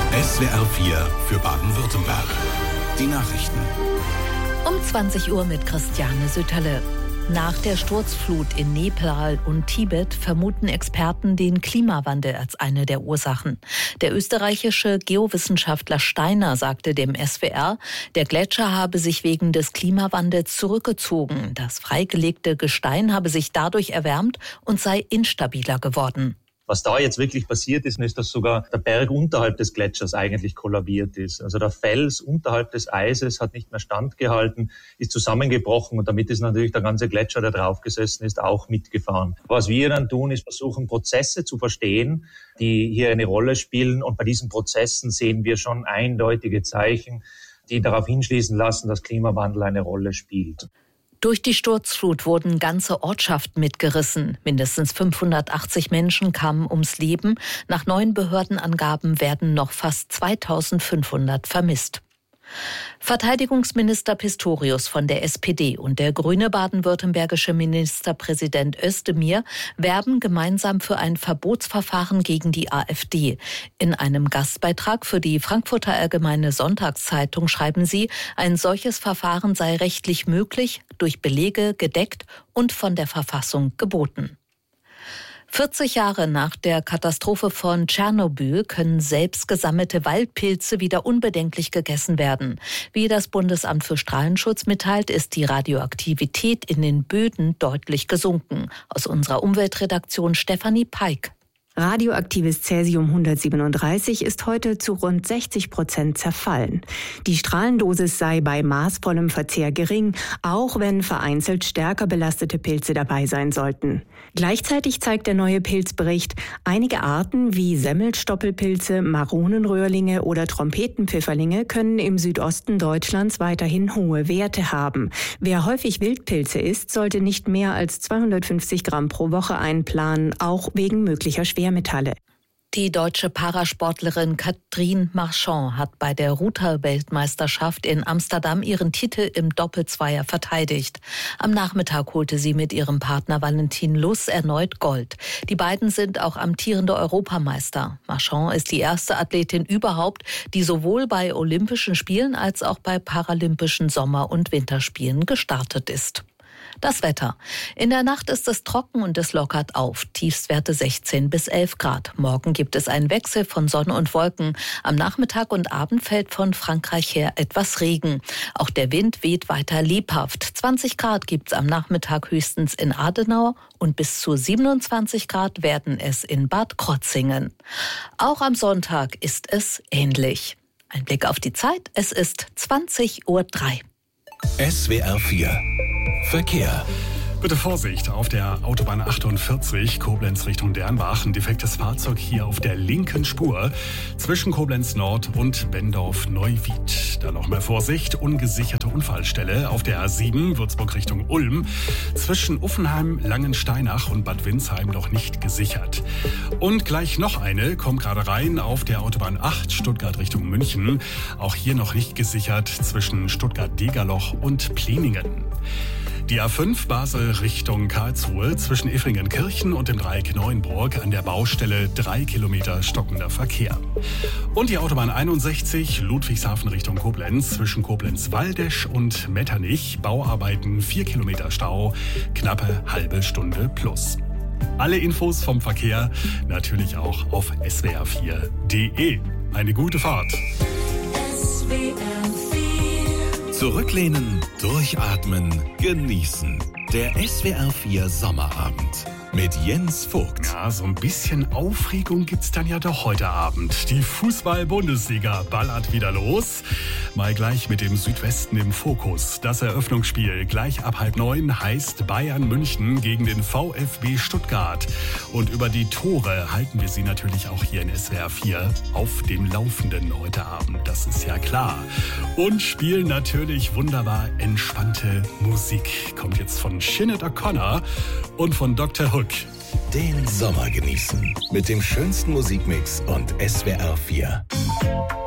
SWR 4 für Baden-Württemberg. Die Nachrichten. Um 20 Uhr mit Christiane Sütterle. Nach der Sturzflut in Nepal und Tibet vermuten Experten den Klimawandel als eine der Ursachen. Der österreichische Geowissenschaftler Steiner sagte dem SWR, der Gletscher habe sich wegen des Klimawandels zurückgezogen. Das freigelegte Gestein habe sich dadurch erwärmt und sei instabiler geworden. Was da jetzt wirklich passiert ist, dass sogar der Berg unterhalb des Gletschers eigentlich kollabiert ist. Also der Fels unterhalb des Eises hat nicht mehr standgehalten, ist zusammengebrochen und damit ist natürlich der ganze Gletscher, der draufgesessen ist, auch mitgefahren. Was wir dann tun, ist versuchen, Prozesse zu verstehen, die hier eine Rolle spielen. Und bei diesen Prozessen sehen wir schon eindeutige Zeichen, die darauf hinschließen lassen, dass Klimawandel eine Rolle spielt. Durch die Sturzflut wurden ganze Ortschaften mitgerissen. Mindestens 580 Menschen kamen ums Leben. Nach neuen Behördenangaben werden noch fast 2500 vermisst. Verteidigungsminister Pistorius von der SPD und der grüne baden-württembergische Ministerpräsident Özdemir werben gemeinsam für ein Verbotsverfahren gegen die AfD. In einem Gastbeitrag für die Frankfurter Allgemeine Sonntagszeitung schreiben sie, ein solches Verfahren sei rechtlich möglich, durch Belege gedeckt und von der Verfassung geboten. 40 Jahre nach der Katastrophe von Tschernobyl können selbst gesammelte Waldpilze wieder unbedenklich gegessen werden. Wie das Bundesamt für Strahlenschutz mitteilt, ist die Radioaktivität in den Böden deutlich gesunken. Aus unserer Umweltredaktion Stefanie Peik. Radioaktives Cäsium 137 ist heute zu rund 60% zerfallen. Die Strahlendosis sei bei maßvollem Verzehr gering, auch wenn vereinzelt stärker belastete Pilze dabei sein sollten. Gleichzeitig zeigt der neue Pilzbericht, einige Arten wie Semmelstoppelpilze, Maronenröhrlinge oder Trompetenpfifferlinge können im Südosten Deutschlands weiterhin hohe Werte haben. Wer häufig Wildpilze isst, sollte nicht mehr als 250 Gramm pro Woche einplanen, auch wegen möglicher Schwermetalle. Die deutsche Parasportlerin Catherine Marchand hat bei der Ruder-Weltmeisterschaft in Amsterdam ihren Titel im Doppelzweier verteidigt. Am Nachmittag holte sie mit ihrem Partner Valentin Luss erneut Gold. Die beiden sind auch amtierende Europameister. Marchand ist die erste Athletin überhaupt, die sowohl bei Olympischen Spielen als auch bei Paralympischen Sommer- und Winterspielen gestartet ist. Das Wetter. In der Nacht ist es trocken und es lockert auf. Tiefstwerte 16 bis 11 Grad. Morgen gibt es einen Wechsel von Sonne und Wolken. Am Nachmittag und Abend fällt von Frankreich her etwas Regen. Auch der Wind weht weiter lebhaft. 20 Grad gibt es am Nachmittag höchstens in Adenauer und bis zu 27 Grad werden es in Bad Krotzingen. Auch am Sonntag ist es ähnlich. Ein Blick auf die Zeit. Es ist 20:03 Uhr. SWR 4 Verkehr. Bitte Vorsicht auf der Autobahn 48 Koblenz Richtung Dernbach. Ein defektes Fahrzeug hier auf der linken Spur zwischen Koblenz Nord und Bendorf-Neuwied. Dann noch mehr Vorsicht, ungesicherte Unfallstelle auf der A7 Würzburg Richtung Ulm. Zwischen Uffenheim, Langensteinach und Bad Windsheim noch nicht gesichert. Und gleich noch eine, kommt gerade rein auf der Autobahn 8 Stuttgart Richtung München. Auch hier noch nicht gesichert zwischen Stuttgart-Degerloch und Pliningen. Die A5 Basel Richtung Karlsruhe zwischen Iffringenkirchen und dem Dreieck Neuenburg an der Baustelle 3 Kilometer stockender Verkehr. Und die Autobahn 61 Ludwigshafen Richtung Koblenz zwischen Koblenz-Waldesch und Metternich. Bauarbeiten 4 Kilometer Stau, knappe halbe Stunde plus. Alle Infos vom Verkehr natürlich auch auf swr4.de. Eine gute Fahrt. Zurücklehnen, durchatmen, genießen. Der SWR 4 Sommerabend mit Jens Vogt. Ja, so ein bisschen Aufregung gibt's dann ja doch heute Abend. Die Fußball-Bundesliga ballert wieder los. Mal gleich mit dem Südwesten im Fokus. Das Eröffnungsspiel gleich ab 8:30 heißt Bayern München gegen den VfB Stuttgart. Und über die Tore halten wir Sie natürlich auch hier in SWR 4 auf dem Laufenden heute Abend. Das ist ja klar. Und spielen natürlich wunderbar entspannte Musik. Kommt jetzt von Sinead O'Connor und von Dr. Hook. Den Sommer genießen mit dem schönsten Musikmix und SWR 4.